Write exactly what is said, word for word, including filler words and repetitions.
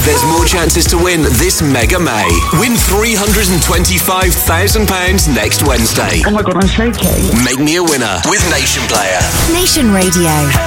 there's more chances to win this Mega May. Win three hundred twenty-five thousand pounds next Wednesday. Oh my God, I'm shaking. Make me a winner with Nation Player. Nation Radio.